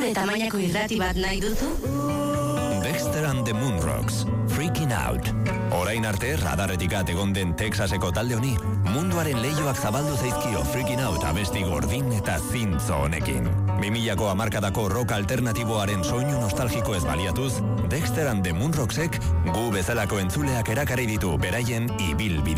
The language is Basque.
Zure tamainako irrati bat nahi duzu? Dexter and the Moonrocks, Freaking Out. Orain arte, radarretik egon den Texaseko talde honi, munduaren leioak zabaldu zaizkio Freaking Out abesti gordin eta zintzo honekin. 2000ko hamarkadako rock alternatiboaren soinu nostalgiko ez baliatuz, Dexter and the Moonrocksek gu bezalako entzuleak erakarri ditu beraien ibilbide.